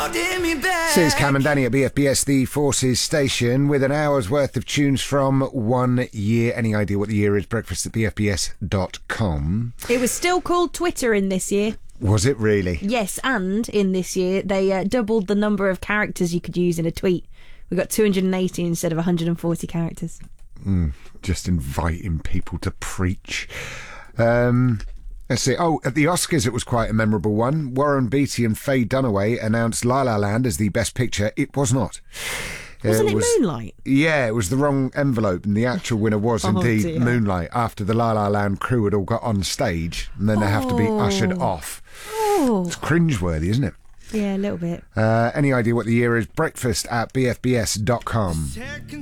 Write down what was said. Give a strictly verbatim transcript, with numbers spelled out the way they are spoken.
This is Cam and Danny at B F B S, the Forces station, with an hour's worth of tunes from one year. Any idea what the year is? Breakfast at b f b s dot com. It was still called Twitter in this year. Was it really? Yes, and in this year they uh, doubled the number of characters you could use in a tweet. We got two hundred eighty instead of one hundred forty characters. Mm, just inviting people to preach. Um... Let's see. Oh, at the Oscars, it was quite a memorable one. Warren Beatty and Faye Dunaway announced La La Land as the best picture. It was not. Wasn't it, it was, Moonlight? Yeah, it was the wrong envelope, and the actual winner was Oh, indeed dear. Moonlight, after the La La Land crew had all got on stage, and then they have to be Oh. ushered off. Oh, It's cringeworthy, isn't it? yeah, a little bit. Uh, any idea what the year is? Breakfast at b f b s dot com.